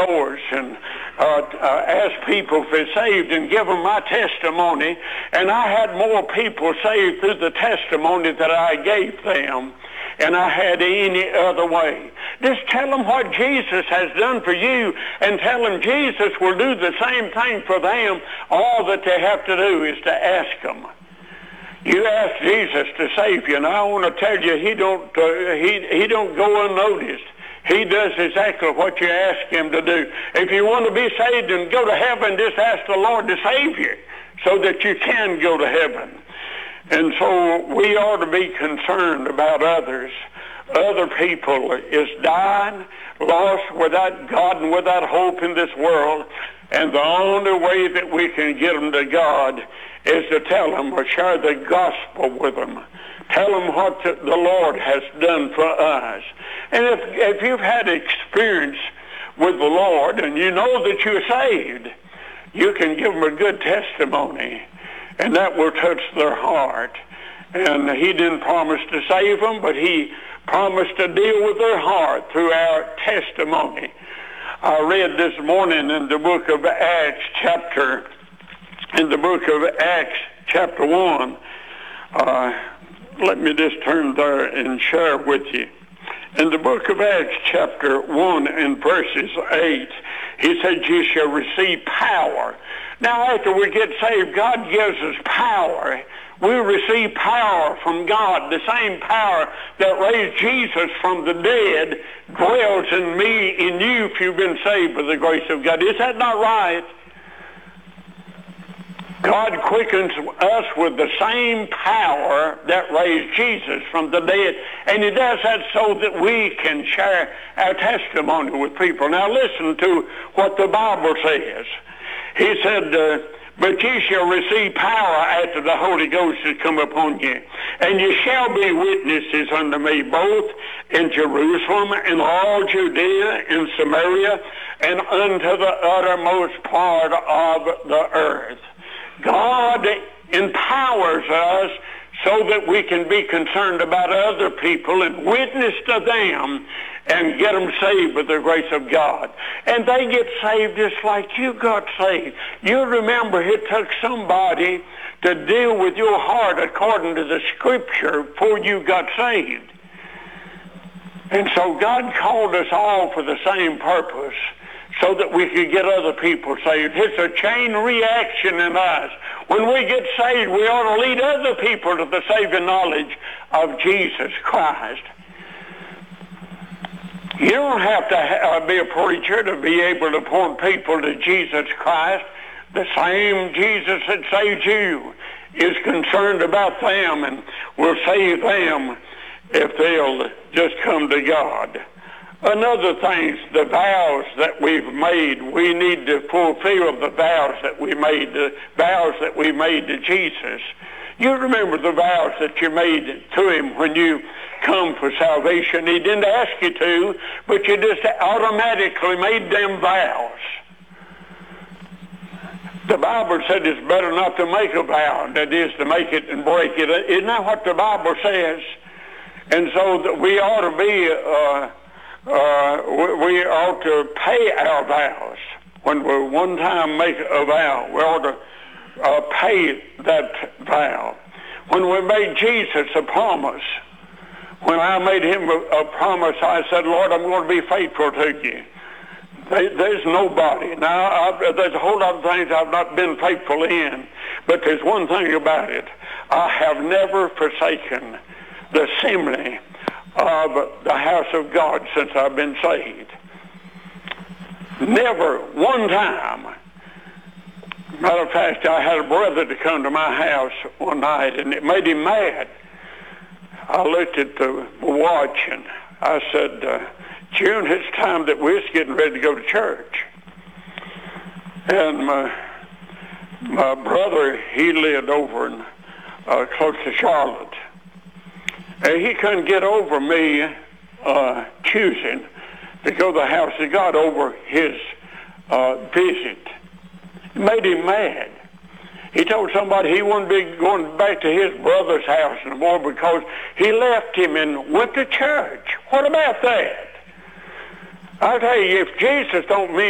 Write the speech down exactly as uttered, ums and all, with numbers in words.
doors and uh, uh, ask people if they're saved and give them my testimony. And I had more people saved through the testimony that I gave them than I had any other way. Just tell them what Jesus has done for you, and tell them Jesus will do the same thing for them. All that they have to do is to ask them. You ask Jesus to save you, and I want to tell you, he don't uh, he he don't go unnoticed. He does exactly what you ask him to do. If you want to be saved and go to heaven, just ask the Lord to save you so that you can go to heaven. And so we ought to be concerned about others. Other people is dying, lost, without God and without hope in this world. And the only way that we can get them to God is to tell them or share the gospel with them. Tell them what the Lord has done for us. And if, if you've had experience with the Lord and you know that you're saved, you can give them a good testimony, and that will touch their heart. And he didn't promise to save them, but he promised to deal with their heart through our testimony. I read this morning in the book of Acts, chapter, in the book of Acts, chapter one. Uh, let me just turn there and share with you. In the book of Acts, chapter one, and verses eight, he said, "You shall receive power." Now, after we get saved, God gives us power. We receive power from God. The same power that raised Jesus from the dead dwells in me, in you, if you've been saved by the grace of God. Is that not right? God quickens us with the same power that raised Jesus from the dead. And he does that so that we can share our testimony with people. Now listen to what the Bible says. He said, uh, "But ye shall receive power after the Holy Ghost has come upon you. And ye shall be witnesses unto me both in Jerusalem and all Judea and Samaria and unto the uttermost part of the earth." God empowers us so that we can be concerned about other people and witness to them and get them saved with the grace of God. And they get saved just like you got saved. You remember it took somebody to deal with your heart according to the Scripture before you got saved. And so God called us all for the same purpose, so that we could get other people saved. It's a chain reaction in us. When we get saved, we ought to lead other people to the saving knowledge of Jesus Christ. You don't have to ha- be a preacher to be able to point people to Jesus Christ. The same Jesus that saved you is concerned about them and will save them if they'll just come to God. Another thing, the vows that we've made, we need to fulfill the vows that we made, the vows that we made to Jesus. You remember the vows that you made to him when you come for salvation. He didn't ask you to, but you just automatically made them vows. The Bible said it's better not to make a vow than it is to make it and break it. Isn't that what the Bible says? And so that we ought to be... Uh, Uh, we, we ought to pay our vows. When we one time make a vow, we ought to uh, pay that vow. When we made Jesus a promise, when I made him a, a promise, I said, "Lord, I'm going to be faithful to you." They, there's nobody. Now, I've, there's a whole lot of things I've not been faithful in, but there's one thing about it. I have never forsaken the assembly of the house of God since I've been saved. Never one time. Matter of fact, I had a brother to come to my house one night, and it made him mad. I looked at the watch, and I said, uh, "June, it's time that we're getting ready to go to church." And my, my brother, he lived over in, uh, close to Charlotte. And he couldn't get over me uh, choosing to go to the house of God over his uh, visit. It made him mad. He told somebody he wouldn't be going back to his brother's house anymore because he left him and went to church. What about that? I tell you, if Jesus don't mean